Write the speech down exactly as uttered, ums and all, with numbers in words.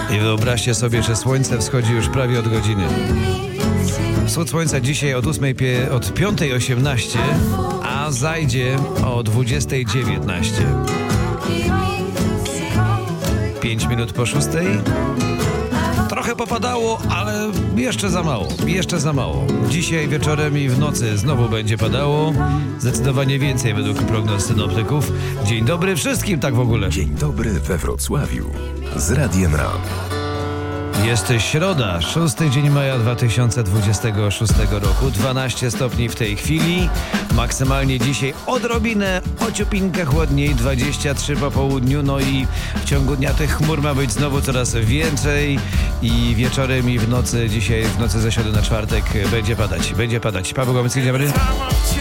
I wyobraźcie sobie, że słońce wschodzi już prawie od godziny. Wschód słońca dzisiaj od ósmej, od piątej osiemnaście, a zajdzie o dwudziestej dziewiętnaście. Pięć minut po szóstej. Trochę popadało, ale jeszcze za mało, jeszcze za mało. Dzisiaj wieczorem i w nocy znowu będzie padało. Zdecydowanie więcej według prognoz synoptyków. Dzień dobry wszystkim, tak w ogóle. Dzień dobry we Wrocławiu z Radiem Ram. Jest środa, szósty dzień maja dwa tysiące dwudziestego szóstego roku, dwanaście stopni w tej chwili, maksymalnie dzisiaj odrobinę, ociupinkę chłodniej, dwadzieścia trzy po południu, no i w ciągu dnia tych chmur ma być znowu coraz więcej i wieczorem i w nocy, dzisiaj w nocy ze środy na czwartek będzie padać, będzie padać. Paweł Gomecki, dzień dobry.